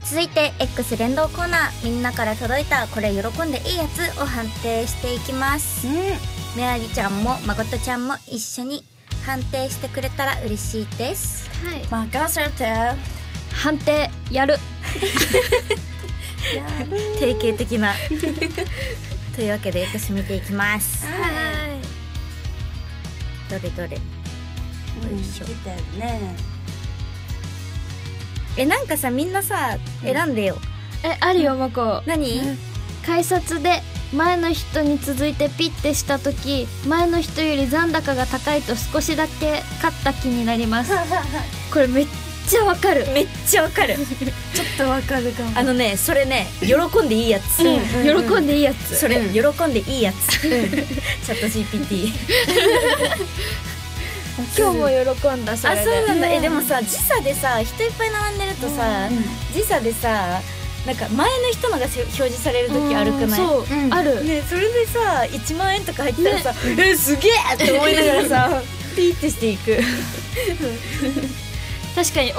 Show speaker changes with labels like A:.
A: 続いて X 連動コーナー、みんなから届いたこれ喜んでいいやつを判定していきます。めありちゃんもまことちゃんも一緒に判定してくれたら嬉しいです。
B: はい、
C: 任せて。
B: 判定やる
A: 定型的なというわけで X 見ていきます。
B: はい
A: どれどれ、よいしょ。
C: 出たよね。
A: なんかさ、みんなさ選んでよ。
B: あるよまこ。
A: 何？
B: 改札で前の人に続いてピッてした時、前の人より残高が高いと少しだけ勝った気になりますこれめっちゃわかる。
A: めっちゃわかる
C: ちょっとわかるかも。
A: それね、喜んでいいやつ。
B: 喜んでいいやつ。
A: それ、喜んでいいやつ。チャット GPT。
B: 今日も喜んだそれで。
A: あ、そうなんだ。でもさ、時差でさ、人いっぱい並んでるとさ、時差でさ、なんか前の人のが表示される時あるくない？
B: そう、ある
A: ね。それでさ、1万円とか入ったらさ、すげえって思いながらさ、ピーってしていく。
B: 確かに